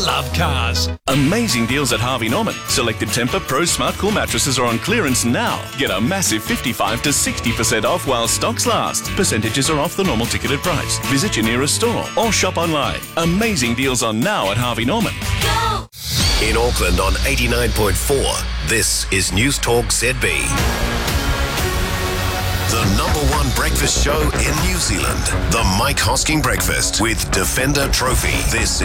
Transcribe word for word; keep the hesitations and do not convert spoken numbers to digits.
love cars. Amazing deals at Harvey Norman. Selected Tempur Pro Smart Cool mattresses are on clearance now. Get a massive fifty-five to sixty percent off while stocks last. Percentages are off the normal ticketed price. Visit your nearest store or shop online. Amazing deals on now at Harvey Norman. Go! In Auckland on eighty-nine point four, this is News Talk Z B. The number one breakfast show in New Zealand. The Mike Hosking Breakfast with Defender Trophy. This